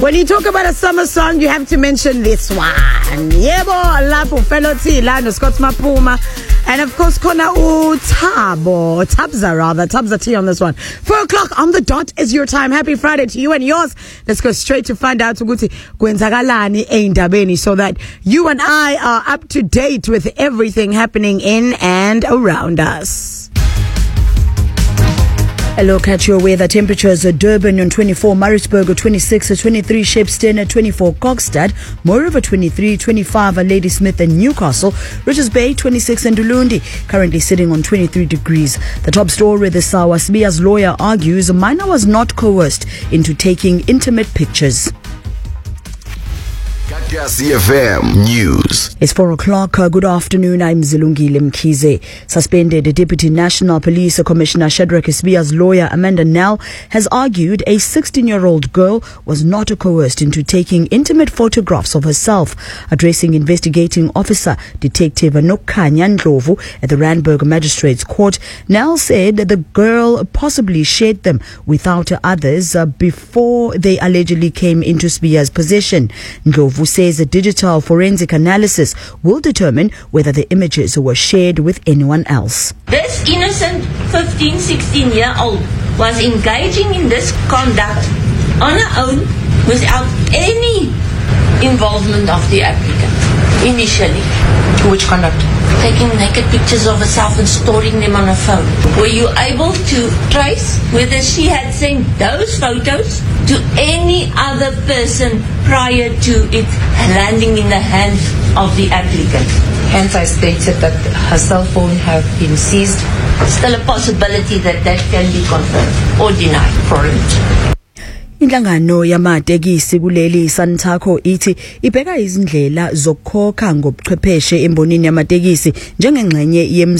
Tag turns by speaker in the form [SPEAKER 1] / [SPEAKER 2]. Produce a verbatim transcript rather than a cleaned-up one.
[SPEAKER 1] When you talk about a summer song, you have to mention this one. Yebo, lapho fellow Tila no Scott Mapuma. And of course, Kona U Tabo, Tabza rather, Tabza T on this one. Four o'clock on the dot is your time. Happy Friday to you and yours. Let's go straight to find out ukuthi kwenzakalani eindabeni so that you and I are up to date with everything happening in and around us. A look at your weather temperatures at Durban on twenty-four, Maritzburg at twenty-six, at twenty-three, Shepstone at twenty-four, Kokstad, Moreover twenty-three, twenty-five at Ladysmith and Newcastle, Richards Bay twenty-six and Ulundi, currently sitting on twenty-three degrees. The top story this hour, Sibiya's lawyer argues a minor was not coerced into taking intimate pictures.
[SPEAKER 2] Gagasi F M News.
[SPEAKER 1] It's four o'clock. Uh, good afternoon. I'm Zilungile Mkhize. Suspended Deputy National Police Commissioner Shadrack Sibiya's lawyer Amanda Nell has argued a sixteen-year-old girl was not coerced into taking intimate photographs of herself. Addressing investigating officer Detective Nokhanya Ndlovu at the Randburg Magistrates Court, Nell said that the girl possibly shared them without others uh, before they allegedly came into Sibiya's possession. Ndlovu says a digital forensic analysis will determine whether the images were shared with anyone else.
[SPEAKER 3] This innocent fifteen, sixteen year old was engaging in this conduct on her own without any involvement of the applicant initially.
[SPEAKER 4] Which conduct?
[SPEAKER 3] Taking naked pictures of herself and storing them on her phone. Were you able to trace whether she had sent those photos to any other person prior to it landing in the hands of the applicant?
[SPEAKER 4] Hence I stated that her cell phone have been seized.
[SPEAKER 3] Still a possibility that that can be confirmed or denied.
[SPEAKER 4] Correct.
[SPEAKER 1] Inhlangano yamatekisi kuleli Santaco ithi ibheka izindlela zokukhokha ngobuchwepheshe embonini yamatekisi njengengxenye